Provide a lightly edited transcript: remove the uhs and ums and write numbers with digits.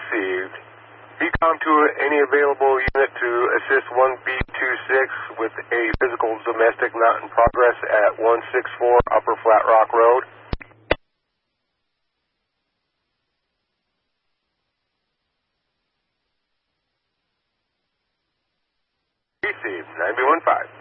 received. VCOM to any available unit to assist 1B26 with a physical domestic not in progress at 164 Upper Flat Rock Road. Received, 9B15.